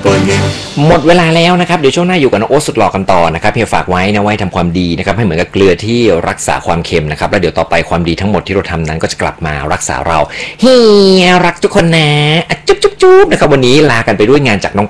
หมดเวลาแล้วนะครับเดี๋ยวช่วงหน้าอยู่กับน้องโอ๊ตสุดหล่อกันต่อนะครับเพียฝากไว้นะไว้ทำความดีนะครับให้เหมือนกับเกลือที่รักษาความเค็มนะครับแล้วเดี๋ยวต่อไปความดีทั้งหมดที่เราทำนั้นก็จะกลับมารักษาเราเฮียรักทุกคนนะจุ๊บจุ๊บจุ๊บนะครับวันนี้ลากันไปด้วยงานจากน้อง